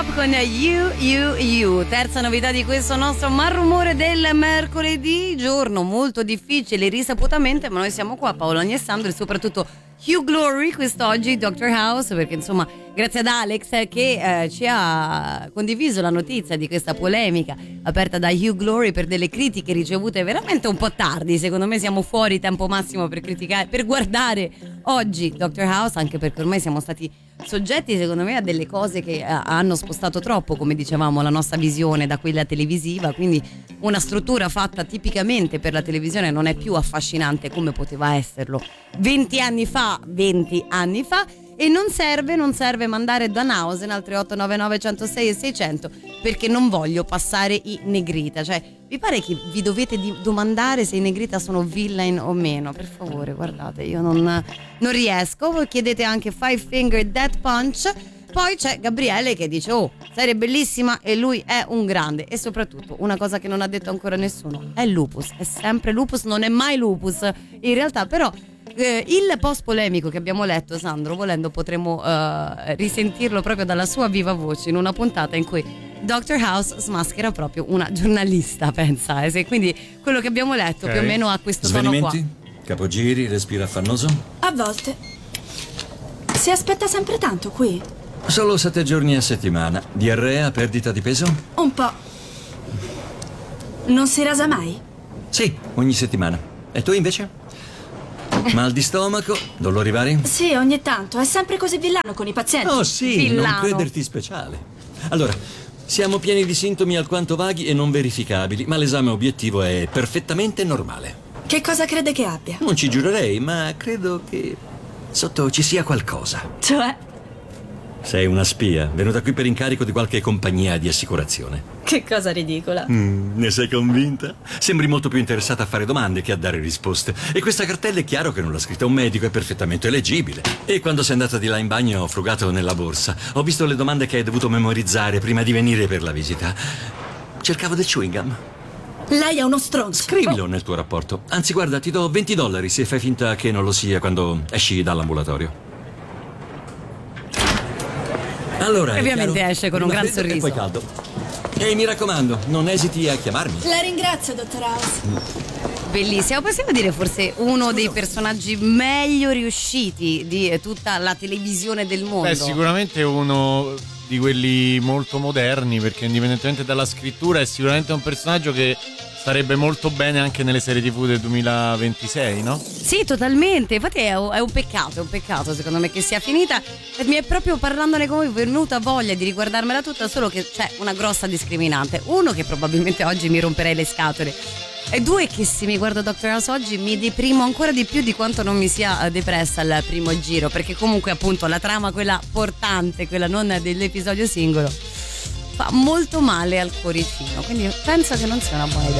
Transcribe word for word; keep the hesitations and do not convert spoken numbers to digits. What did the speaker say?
Top con You, You, You. Terza novità di questo nostro Malrumore del mercoledì, giorno molto difficile risaputamente, ma noi siamo qua, Paolo Agnessandro e soprattutto Hugh Glory quest'oggi, Doctor House, perché insomma grazie ad Alex che eh, ci ha condiviso la notizia di questa polemica aperta da Hugh Glory per delle critiche ricevute veramente un po' tardi. Secondo me siamo fuori tempo massimo per criticare, per guardare oggi Doctor House, anche perché ormai siamo stati soggetti secondo me a delle cose che eh, hanno spostato troppo, come dicevamo, la nostra visione da quella televisiva, quindi una struttura fatta tipicamente per la televisione non è più affascinante come poteva esserlo venti anni fa, venti anni fa. E non serve, non serve mandare Danhausen al tre otto nove nove uno zero sei e seicento, perché non voglio passare i negrita. Cioè, vi pare che vi dovete di- domandare se i negrita sono villain o meno? Per favore, guardate, io non, non riesco. Voi chiedete anche Five Finger Death Punch. Poi c'è Gabriele che dice: oh, serie bellissima e lui è un grande. E soprattutto una cosa che non ha detto ancora nessuno è lupus, è sempre lupus, non è mai lupus in realtà. Però Eh, il post polemico che abbiamo letto, Sandro, volendo potremmo eh, risentirlo proprio dalla sua viva voce in una puntata in cui Doctor House smaschera proprio una giornalista, pensa, eh, se quindi quello che abbiamo letto okay. più o meno ha questo Svenimenti? tono qua. Capogiri, respiro affannoso? A volte. Si aspetta sempre tanto qui? Solo sette giorni a settimana. Diarrea, perdita di peso? Un po'. Non si rasa mai? Sì, ogni settimana. E tu invece? Mal di stomaco? Dolori vari? Sì, ogni tanto. È sempre così villano con i pazienti. Oh sì, Villano. non crederti speciale. Allora, siamo pieni di sintomi alquanto vaghi e non verificabili, ma l'esame obiettivo è perfettamente normale. Che cosa crede che abbia? Non ci giurerei, ma credo che sotto ci sia qualcosa. Cioè? Sei una spia, venuta qui per incarico di qualche compagnia di assicurazione. Che cosa ridicola. Mm, ne sei convinta? Sembri molto più interessata a fare domande che a dare risposte. E questa cartella è chiaro che non l'ha scritta un medico, è perfettamente leggibile. E quando sei andata di là in bagno ho frugato nella borsa. Ho visto le domande che hai dovuto memorizzare prima di venire per la visita. Cercavo del chewing gum. Lei è uno stronzo. Scrivilo nel tuo rapporto. Anzi, guarda, ti do venti dollari se fai finta che non lo sia quando esci dall'ambulatorio. Allora, Ovviamente chiaro? esce con un Prima gran freddo e sorriso. poi caldo. E mi raccomando, non esiti a chiamarmi. La ringrazio, dottor House. Bellissimo, possiamo dire forse uno dei personaggi meglio riusciti di tutta la televisione del mondo. Beh, sicuramente uno di quelli molto moderni, perché indipendentemente dalla scrittura è sicuramente un personaggio che starebbe molto bene anche nelle serie tivù del duemilaventisei, no? Sì, totalmente. Infatti è un, è un peccato, è un peccato secondo me che sia finita. E mi è proprio, parlandone con voi, venuta voglia di riguardarmela tutta, solo che c'è una grossa discriminante. Uno, che probabilmente oggi mi romperei le scatole. E due, che se mi guardo Doctor House oggi mi deprimo ancora di più di quanto non mi sia depressa al primo giro, perché comunque appunto la trama, quella portante, quella non dell'episodio singolo, fa molto male al cuoricino, quindi penso che non sia una buona idea.